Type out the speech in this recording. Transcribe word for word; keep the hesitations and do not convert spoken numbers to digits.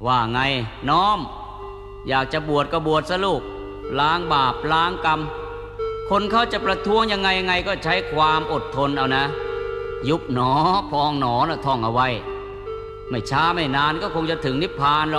ว่าไงน้อมอยากจะบวชก็บวชซะลูกล้างบาปล้างกรรมคนเขาจะประท้วงยังไงยังไงก็ใช้ความอดทนเอานะยุบหนอพองหนอนะท่องเอาไว้ไม่ช้าไม่นานก็คงจะถึงนิพพานหรอก